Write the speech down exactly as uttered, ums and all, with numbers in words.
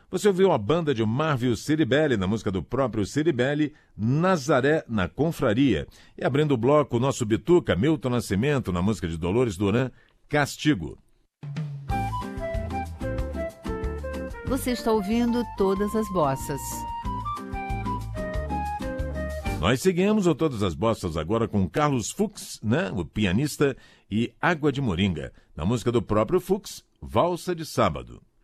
Você ouviu a banda de Marvio Ciribelli, na música do próprio Ciribelli, Nazaré na Confraria. E abrindo o bloco, o nosso bituca, Milton Nascimento, na música de Dolores Duran, Castigo. Você está ouvindo Todas as Bossas. Nós seguimos o Todas as Bossas agora com Carlos Fux, né, o pianista, e Água de Moringa, na música do próprio Fux, Valsa de Sábado.